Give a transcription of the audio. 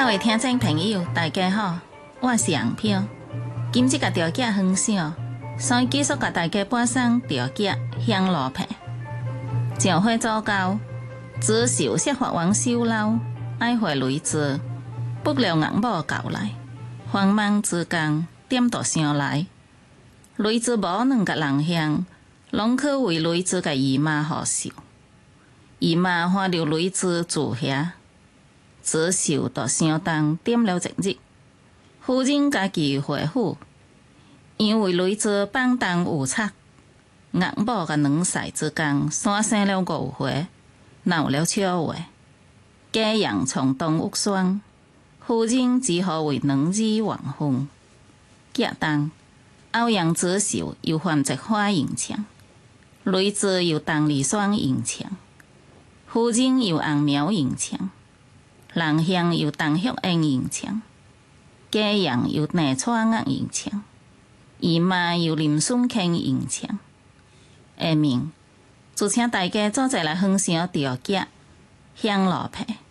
位聽眾朋友，大家好，我是楊飄。今次個調價很少，所以繼續給大家播送調價香羅片。教會祖教，自受釋法王修老，愛回雷子，不料硬某搞來，慌忙之間點到上來。雷子無兩個人鄉，攏去為雷子個姨媽好受。姨媽看到雷子住遐，自受到相當點了一日。夫人家己回府，因為雷子放蕩有策，硬某個兩歲之間生了5回，鬧了笑話，家人從東屋霜，夫人只好為兩字還風。隔當歐陽子受又犯一花迎牆，雷子又當二雙迎牆，夫人又紅苗迎牆，人鄉又當旭恩迎牆，家人又內蔡額迎牆，姨媽又林順慶迎牆。下面就請大家做一來分享調價香羅片。